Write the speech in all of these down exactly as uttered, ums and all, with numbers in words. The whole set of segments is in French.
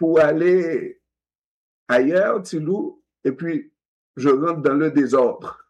pour aller ailleurs, Tilou, et puis je rentre dans le désordre.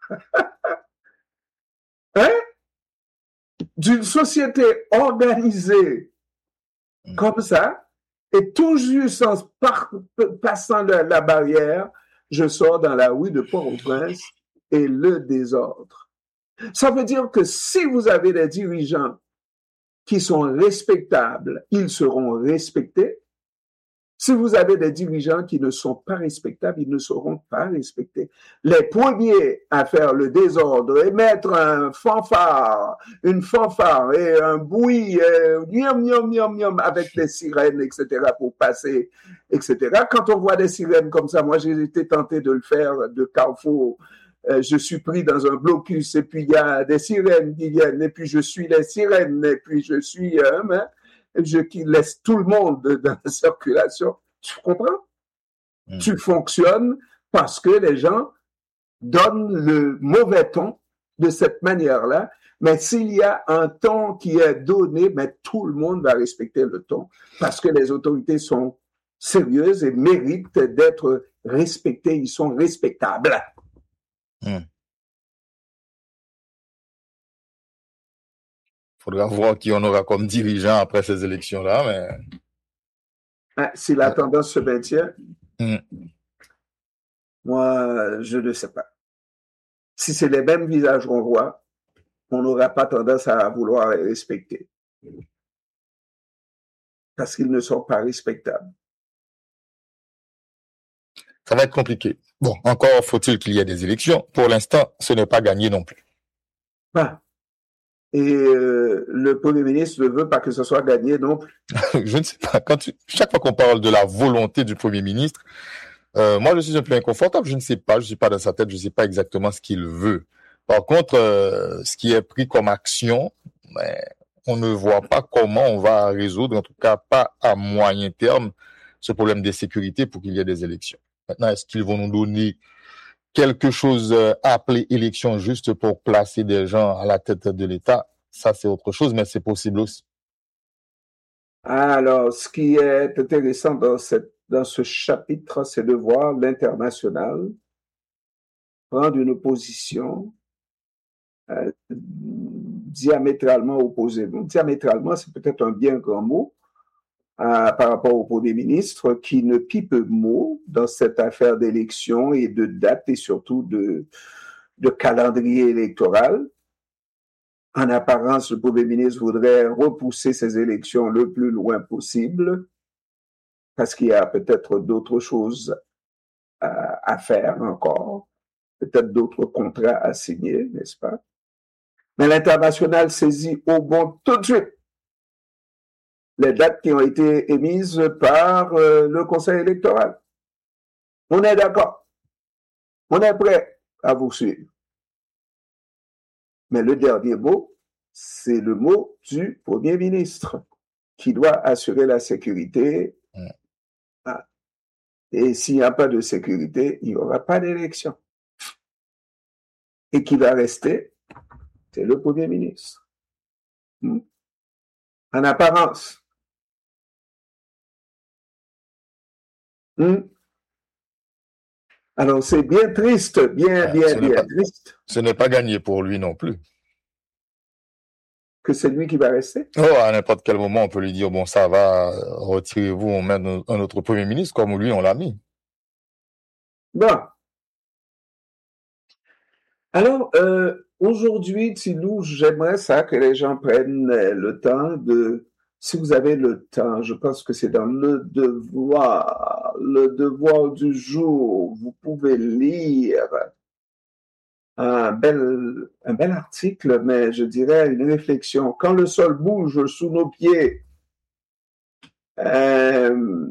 Hein? D'une société organisée comme ça, et tout juste en par, passant la, la barrière, je sors dans la rue de Port-au-Prince et le désordre. Ça veut dire que si vous avez des dirigeants qui sont respectables, ils seront respectés. Si vous avez des dirigeants qui ne sont pas respectables, ils ne seront pas respectés. Les premiers à faire le désordre et mettre un fanfare, une fanfare et un bruit, euh, niam, niam, niam, niam, avec des sirènes, et cetera, pour passer, et cetera. Quand on voit des sirènes comme ça, moi j'ai été tenté de le faire de Carrefour. Euh, je suis pris dans un blocus et puis il y a des sirènes qui viennent et puis je suis les sirènes et puis je suis... Euh, hein, je qui laisse tout le monde dans la circulation. Tu comprends? Mmh. Tu fonctionnes parce que les gens donnent le mauvais ton de cette manière-là. Mais s'il y a un ton qui est donné, mais tout le monde va respecter le ton parce que les autorités sont sérieuses et méritent d'être respectées. Ils sont respectables. Mmh. Faudra voir qui on aura comme dirigeant après ces élections-là, mais... Ah, si la tendance se maintient, mm. moi, je ne sais pas. Si c'est les mêmes visages qu'on voit, on n'aura pas tendance à vouloir les respecter. Parce qu'ils ne sont pas respectables. Ça va être compliqué. Bon, encore faut-il qu'il y ait des élections. Pour l'instant, ce n'est pas gagné non plus. Ah. Et euh, le Premier ministre ne veut pas que ce soit gagné non plus. Je ne sais pas. Quand tu... Chaque fois qu'on parle de la volonté du Premier ministre, euh, moi je suis un peu inconfortable. Je ne sais pas, je ne suis pas dans sa tête, je ne sais pas exactement ce qu'il veut. Par contre, euh, ce qui est pris comme action, ben, on ne voit pas comment on va résoudre, en tout cas pas à moyen terme, ce problème de sécurité pour qu'il y ait des élections. Maintenant, est-ce qu'ils vont nous donner quelque chose appelé élection juste pour placer des gens à la tête de l'État? Ça, c'est autre chose, mais c'est possible aussi. Alors, ce qui est intéressant dans, cette, dans ce chapitre, c'est de voir l'international prendre une position euh, diamétralement opposée. Donc, diamétralement, c'est peut-être un bien grand mot euh, par rapport au Premier ministre qui ne pipe mot dans cette affaire d'élection et de date et surtout de, de calendrier électoral. En apparence, le Premier ministre voudrait repousser ces élections le plus loin possible parce qu'il y a peut-être d'autres choses à, à faire encore, peut-être d'autres contrats à signer, n'est-ce pas? Mais l'international saisit au bon tout de suite les dates qui ont été émises par euh, le Conseil électoral. On est d'accord. On est prêt à vous suivre. Mais le dernier mot, c'est le mot du Premier ministre qui doit assurer la sécurité. Mmh. Ah. Et s'il n'y a pas de sécurité, il n'y aura pas d'élection. Et qui va rester, c'est le Premier ministre. Mmh. En apparence. Mmh. Alors, c'est bien triste, bien, bien, ce bien pas, triste. Ce n'est pas gagné pour lui non plus. Que c'est lui qui va rester? Oh, à n'importe quel moment, on peut lui dire, bon, ça va, retirez-vous, on met un autre Premier ministre comme lui, on l'a mis. Bon. Alors, euh, aujourd'hui, Tilou, j'aimerais ça que les gens prennent le temps de, si vous avez le temps, je pense que c'est dans le devoir, le devoir du jour, vous pouvez lire un bel, un bel article, mais je dirais une réflexion. Quand le sol bouge sous nos pieds, euh,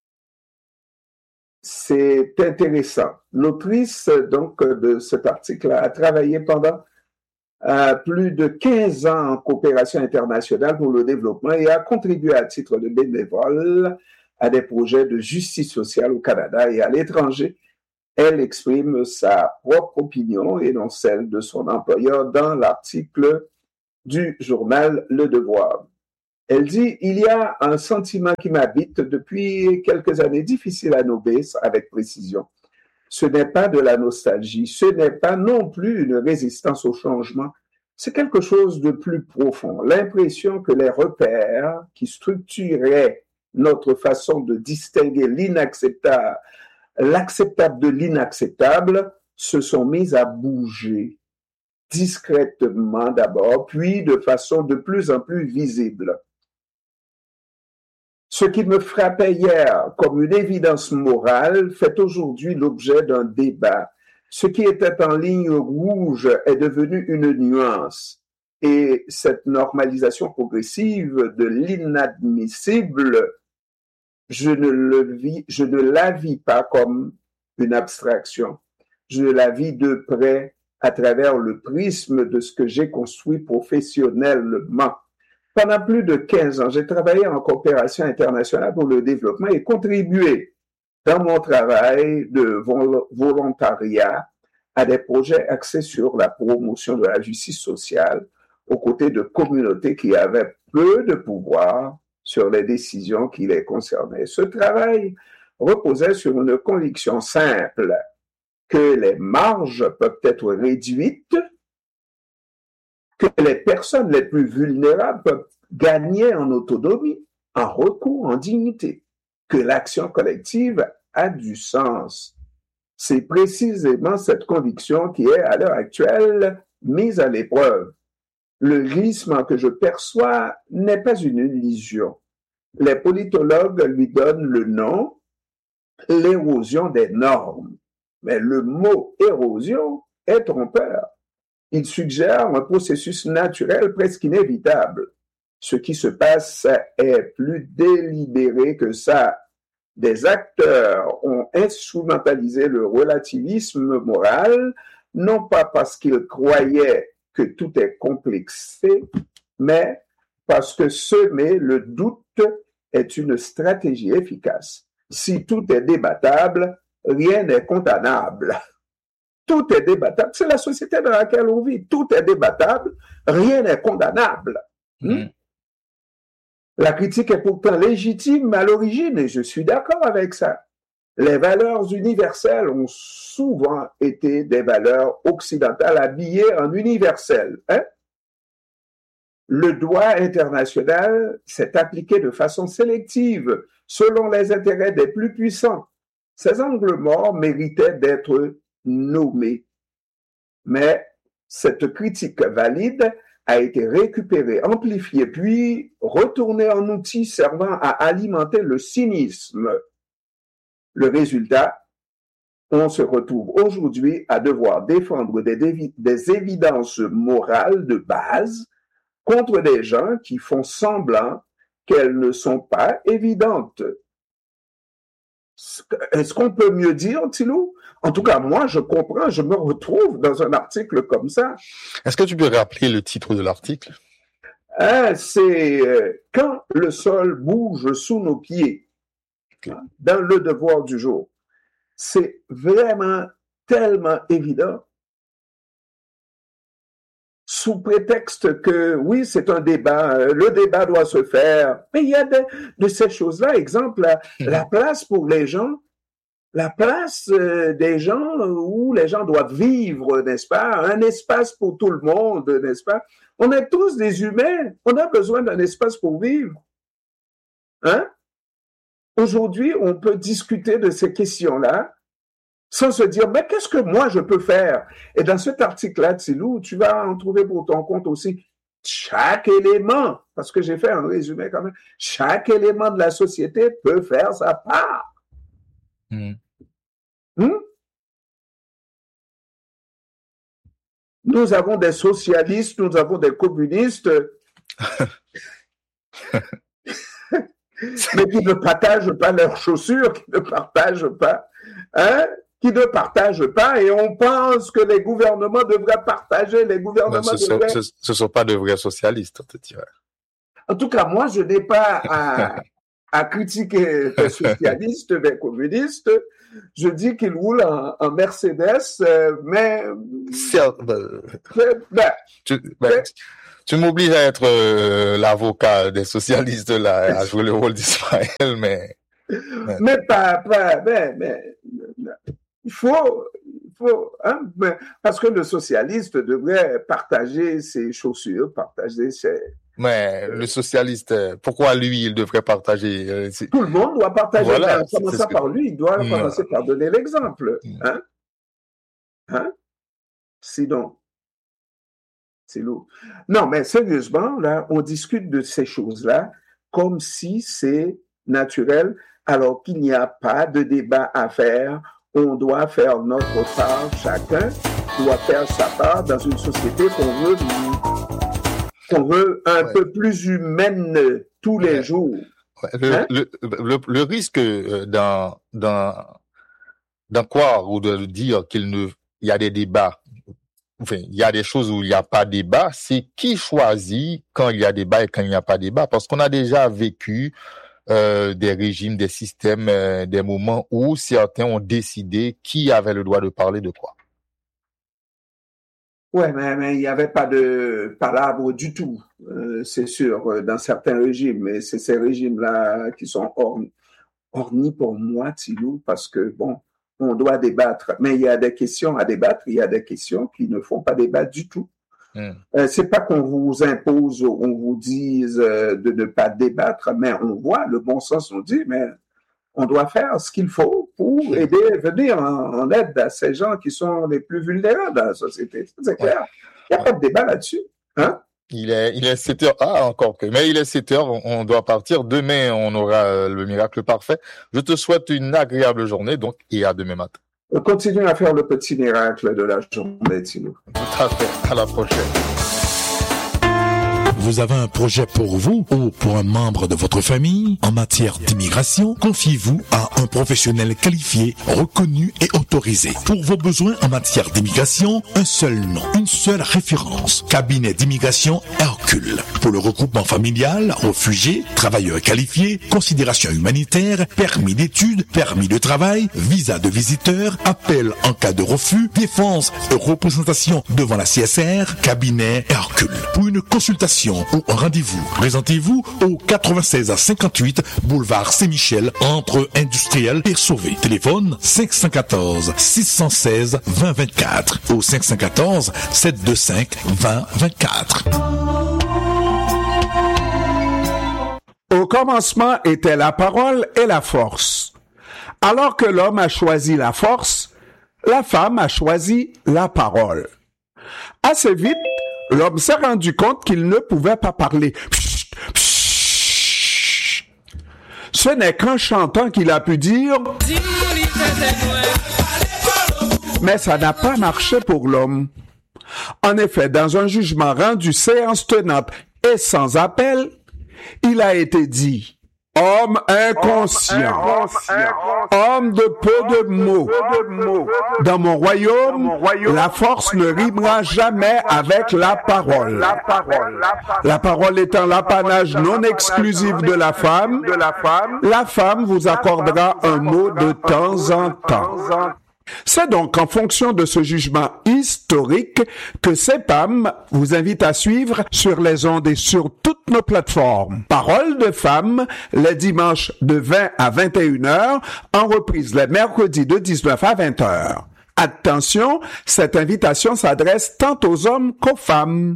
c'est intéressant. L'autrice, donc, de cet article a travaillé pendant euh, plus de quinze ans en coopération internationale pour le développement et a contribué à titre de bénévole à des projets de justice sociale au Canada et à l'étranger. Elle exprime sa propre opinion et non celle de son employeur dans l'article du journal Le Devoir. Elle dit, il y a un sentiment qui m'habite depuis quelques années, difficile à nommer avec précision. Ce n'est pas de la nostalgie, ce n'est pas non plus une résistance au changement. C'est quelque chose de plus profond. L'impression que les repères qui structuraient notre façon de distinguer l'inacceptable, l'acceptable de l'inacceptable se sont mis à bouger discrètement d'abord, puis de façon de plus en plus visible. Ce qui me frappait hier comme une évidence morale fait aujourd'hui l'objet d'un débat. Ce qui était en ligne rouge est devenu une nuance. Et cette normalisation progressive de l'inadmissible, je ne, le vis, je ne la vis pas comme une abstraction. Je la vis de près à travers le prisme de ce que j'ai construit professionnellement. Pendant plus de quinze ans, j'ai travaillé en coopération internationale pour le développement et contribué dans mon travail de volontariat à des projets axés sur la promotion de la justice sociale aux côtés de communautés qui avaient peu de pouvoir sur les décisions qui les concernaient. Ce travail reposait sur une conviction simple que les marges peuvent être réduites, que les personnes les plus vulnérables peuvent gagner en autonomie, en recours, en dignité, que l'action collective a du sens. C'est précisément cette conviction qui est à l'heure actuelle mise à l'épreuve. Le rythme que je perçois n'est pas une illusion. Les politologues lui donnent le nom l'érosion des normes. Mais le mot érosion est trompeur. Il suggère un processus naturel presque inévitable. Ce qui se passe est plus délibéré que ça. Des acteurs ont instrumentalisé le relativisme moral, non pas parce qu'ils croyaient que tout est complexé, mais parce que semer le doute est une stratégie efficace. Si tout est débattable, rien n'est condamnable. Tout est débattable. C'est la société dans laquelle on vit. Tout est débattable, rien n'est condamnable. Mmh. La critique est pourtant légitime à l'origine et je suis d'accord avec ça. Les valeurs universelles ont souvent été des valeurs occidentales habillées en universel. Hein? Le droit international s'est appliqué de façon sélective selon les intérêts des plus puissants. Ces angles morts méritaient d'être nommés. Mais cette critique valide a été récupérée, amplifiée, puis retournée en outil servant à alimenter le cynisme. Le résultat, on se retrouve aujourd'hui à devoir défendre des, dévi- des évidences morales de base contre des gens qui font semblant qu'elles ne sont pas évidentes. Est-ce qu'on peut mieux dire, Thilo? En tout cas, moi, je comprends, je me retrouve dans un article comme ça. Est-ce que tu peux rappeler le titre de l'article? Hein, c'est euh, « Quand le sol bouge sous nos pieds okay. » dans le devoir du jour. C'est vraiment tellement évident. Sous prétexte que, oui, c'est un débat, euh, le débat doit se faire. Mais il y a de, de ces choses-là, exemple, la, mmh. la place pour les gens, la place euh, des gens où les gens doivent vivre, n'est-ce pas? Un espace pour tout le monde, n'est-ce pas? On est tous des humains, on a besoin d'un espace pour vivre. Hein? Aujourd'hui, on peut discuter de ces questions-là sans se dire, mais qu'est-ce que moi je peux faire? Et dans cet article-là, Tsilou, tu vas en trouver pour ton compte aussi chaque élément, parce que j'ai fait un résumé quand même, chaque élément de la société peut faire sa part. Mmh. Mmh? Nous avons des socialistes, nous avons des communistes, mais qui ne partagent pas leurs chaussures, qui ne partagent pas, hein? qui ne partagent pas, et on pense que les gouvernements devraient partager, les gouvernements non, ce devraient... ne sont, ce, ce sont pas de vrais socialistes, on te dirait. En tout cas, moi, je n'ai pas à, à critiquer les socialistes, les communistes. Je dis qu'ils roulent en, en Mercedes, mais... Certes, ben, ben, tu, ben, tu m'obliges à être euh, l'avocat des socialistes là, à jouer le rôle d'Ismaël, mais... Mais, mais pas, pas, mais, mais, il faut, il faut, hein, mais, parce que le socialiste devrait partager ses chaussures, partager ses... Mais euh, le socialiste, pourquoi lui, il devrait partager euh, Tout le monde doit partager. Voilà, en commençant par lui, il doit non. commencer par donner l'exemple. Hein? Hein? Sinon, c'est lourd. Non, mais sérieusement, là, on discute de ces choses-là comme si c'est naturel, alors qu'il n'y a pas de débat à faire. On doit faire notre part, chacun doit faire sa part dans une société qu'on veut, qu'on veut un ouais. peu plus humaine tous les ouais. jours. Ouais. Le, hein? le, le, le risque d'en, d'en, d'en croire ou de dire qu'il ne, il y a des débats, enfin, il y a des choses où il n'y a pas de débat, c'est qui choisit quand il y a débat et quand il n'y a pas de débat, parce qu'on a déjà vécu Euh, des régimes, des systèmes, euh, des moments où certains ont décidé qui avait le droit de parler de quoi. Ouais, mais, mais il n'y avait pas de palabre du tout, euh, c'est sûr, dans certains régimes. Mais c'est ces régimes-là qui sont ornis, ornis pour moi, Tilou, parce que, bon, on doit débattre. Mais il y a des questions à débattre, il y a des questions qui ne font pas débat du tout. Mmh. Euh, c'est pas qu'on vous impose, on vous dise euh, de ne pas débattre, mais on voit le bon sens, on dit, mais on doit faire ce qu'il faut pour aider, venir en, en aide à ces gens qui sont les plus vulnérables dans la société. C'est clair. Il n'y a pas de débat là-dessus. Hein? Il est, il est sept heures. Ah, encore que. Mais il est sept heures, on doit partir. Demain, on aura le miracle parfait. Je te souhaite une agréable journée, donc, et à demain matin. On continue à faire le petit miracle de la journée, Tino. Tout à fait. À la prochaine. Vous avez un projet pour vous ou pour un membre de votre famille en matière d'immigration? Confiez-vous à un professionnel qualifié, reconnu et autorisé. Pour vos besoins en matière d'immigration, un seul nom, une seule référence. Cabinet d'immigration Hercule. Pour le regroupement familial, réfugiés, travailleurs qualifiés, considération humanitaire, permis d'études, permis de travail, visa de visiteur, appel en cas de refus, défense et représentation devant la C S R, cabinet Hercule. Pour une consultation ou un rendez-vous, présentez-vous au quatre-vingt-seize à cinquante-huit boulevard Saint-Michel entre Industriel et Sauvé. Téléphone cinq un quatre, six un six, deux zéro deux quatre ou cinq un quatre, sept deux cinq, deux zéro deux quatre. Au commencement était la parole et la force. Alors que l'homme a choisi la force, la femme a choisi la parole. Assez vite, l'homme s'est rendu compte qu'il ne pouvait pas parler. Psst, psst. Ce n'est qu'en chantant qu'il a pu dire « Mais ça n'a pas marché pour l'homme. » En effet, dans un jugement rendu séance tenante et sans appel, il a été dit « Homme inconscient, homme de peu de mots. Dans mon royaume, la force ne rimera jamais avec la parole. La parole étant l'apanage non exclusif de la femme, la femme vous accordera un mot de temps en temps. » C'est donc en fonction de ce jugement historique que C E P A M vous invite à suivre sur les ondes et sur toutes nos plateformes. Parole de femme, les dimanches de vingt à vingt et une heures, en reprise les mercredis de dix-neuf à vingt heures. Attention, cette invitation s'adresse tant aux hommes qu'aux femmes.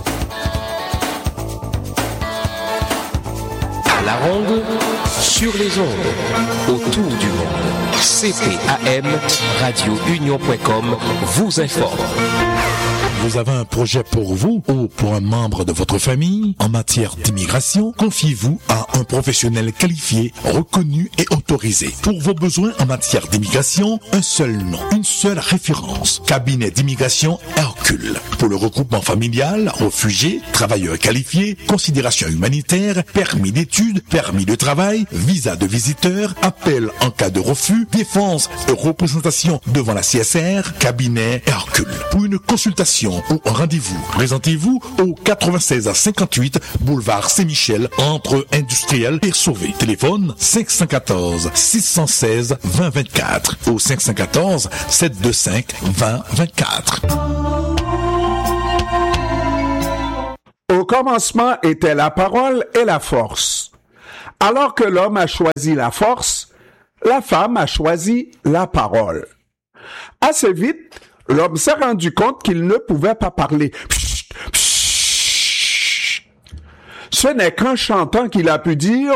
À la ronde, sur les ondes, autour du monde. C P A M, radio union point com vous informe. Vous avez un projet pour vous ou pour un membre de votre famille en matière d'immigration? Confiez-vous à un professionnel qualifié, reconnu et autorisé. Pour vos besoins en matière d'immigration, un seul nom, une seule référence. Cabinet d'immigration Hercule. Pour le regroupement familial, réfugiés, travailleurs qualifiés, considération humanitaire, permis d'études, permis de travail, visa de visiteur, appel en cas de refus, défense et représentation devant la C S R, cabinet Hercule. Pour une consultation ou un rendez-vous, présentez-vous au quatre-vingt-seize à cinquante-huit boulevard Saint-Michel entre Industriel et Sauvé. Téléphone cinq un quatre, six un six, deux zéro deux quatre ou cinq un quatre, sept deux cinq, deux zéro deux quatre. commencement était la parole et la force. Alors que l'homme a choisi la force, la femme a choisi la parole. Assez vite, l'homme s'est rendu compte qu'il ne pouvait pas parler. Psst, psst. Ce n'est qu'en chantant qu'il a pu dire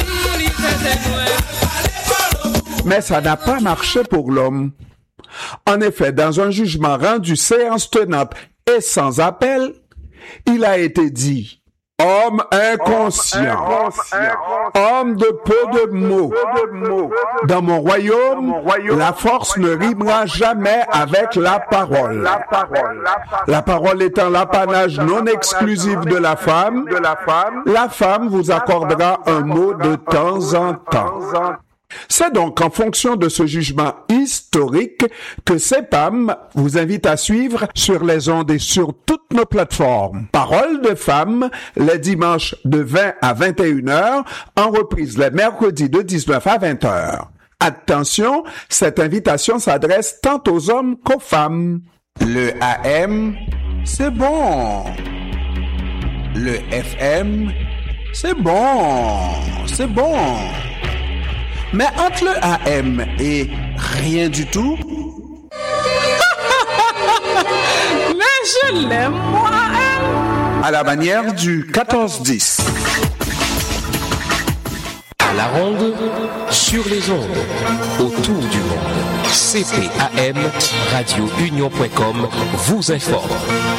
« Mais ça n'a pas marché pour l'homme. » En effet, dans un jugement rendu séance tenante et sans appel, il a été dit « Homme inconscient, homme de peu de mots. Dans mon royaume, la force ne rimera jamais avec la parole. La parole étant l'apanage non exclusif de la femme, la femme vous accordera un mot de temps en temps. » C'est donc en fonction de ce jugement historique que C P A M vous invite à suivre sur les ondes et sur toutes nos plateformes. Parole de femme, les dimanches de vingt à vingt et une heures, en reprise les mercredis de dix-neuf à vingt heures. Attention, cette invitation s'adresse tant aux hommes qu'aux femmes. Le A M, c'est bon. Le F M, c'est bon, c'est bon. Mais entre le A M et rien du tout... Mais je l'aime, moi, à la manière du quatorze dix. À la ronde, sur les ondes, autour du monde. C P A M, radio union point com vous informe.